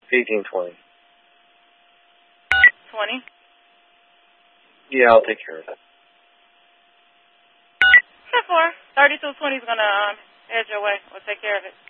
1820. 20? Yeah, I'll take care of it. 10-4. 3220 is going to head your way. We'll take care of it.